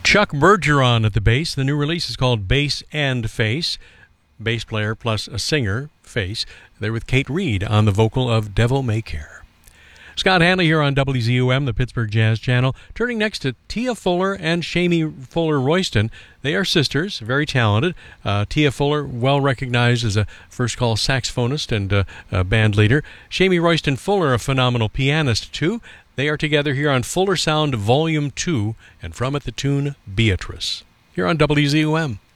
Chuck Bergeron at the bass. The new release is called Bass and Face. Bass player plus a singer, Face. They're with Kate Reed on the vocal of Devil May Care. Scott Hanley here on WZUM, the Pittsburgh Jazz Channel. Turning next to Tia Fuller and Shamie Fuller-Royston. They are sisters, very talented. Tia Fuller, well recognized as a first-call saxophonist and band leader. Shamie Royston Fuller, a phenomenal pianist, too. They are together here on Fuller Sound Volume 2, and from it the tune Beatrice. Here on WZUM.